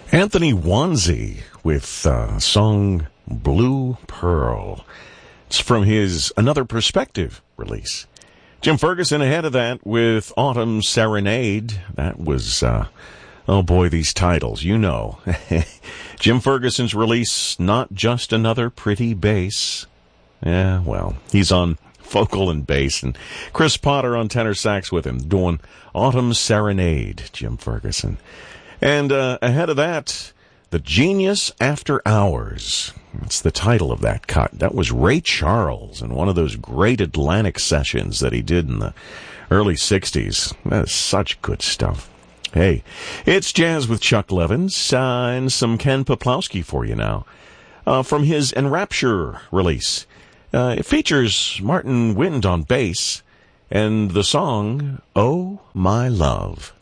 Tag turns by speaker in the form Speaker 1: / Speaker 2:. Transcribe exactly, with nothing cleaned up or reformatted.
Speaker 1: Anthony Wanzi with uh, song Blue Pearl. It's from his Another Perspective release. Jim Ferguson ahead of that with Autumn Serenade. That was, uh, oh boy, these titles, you know. Jim Ferguson's release, Not Just Another Pretty Bass. Yeah, well, he's on vocal and bass, and Chris Potter on tenor sax with him, doing Autumn Serenade, Jim Ferguson. And uh, ahead of that, The Genius After Hours. That's the title of that cut. That was Ray Charles in one of those great Atlantic sessions that he did in the early sixties. That's such good stuff. Hey, it's Jazz with Chuck Levins uh, and some Ken Poplowski for you now. Uh, from his Enrapture release. Uh, it features Martin Wind on bass and the song, Oh My Love.